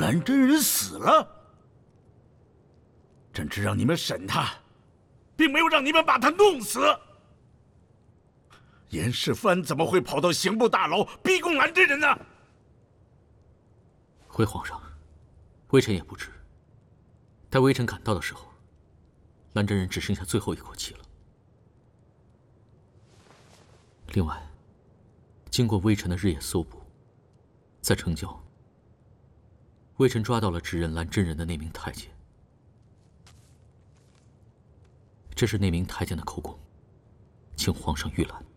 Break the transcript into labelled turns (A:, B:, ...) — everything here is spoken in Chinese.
A: 蓝真人死了，朕只让你们审他，并没有让你们把他弄死。严世蕃怎么会跑到刑部大牢逼供蓝真人呢？
B: 回皇上，微臣也不知。待微臣赶到的时候，蓝真人只剩下最后一口气了。另外，经过微臣的日夜搜捕，在城郊，微臣抓到了指认蓝真人的那名太监。这是那名太监的口供，请皇上预览。